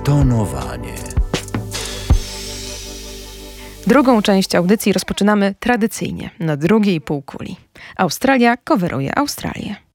Tonowanie. Drugą część audycji rozpoczynamy tradycyjnie, na drugiej półkuli. Australia coveruje Australię.